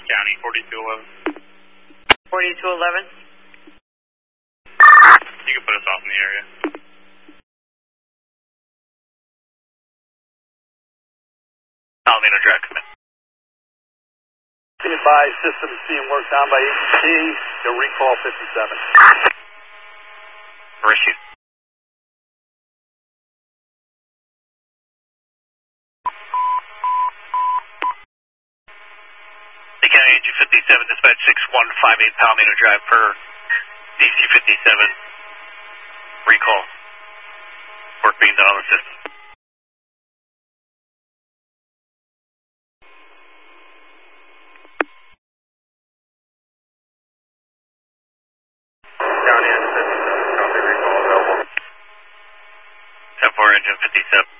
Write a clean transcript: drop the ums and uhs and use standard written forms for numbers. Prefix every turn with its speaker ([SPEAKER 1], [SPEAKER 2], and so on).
[SPEAKER 1] County, 4211.
[SPEAKER 2] 4211.
[SPEAKER 1] You can put us off in the area. Palomino Drive, come in.
[SPEAKER 3] Being by systems being worked on by ATC, they'll recall 57.
[SPEAKER 1] Received. The County Engine 57, dispatch 6158 Palomino Drive per DC 57. Recall. Work being done on the system.
[SPEAKER 3] County Engine 57, copy recall available.
[SPEAKER 1] 10-4 Engine 57.